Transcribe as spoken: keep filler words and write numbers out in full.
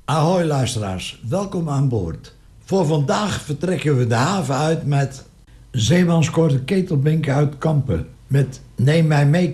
Ahoy luisteraars, welkom aan boord. Voor vandaag vertrekken we de haven uit met zeemanskorte Ketelbink uit Kampen met Neem mij mee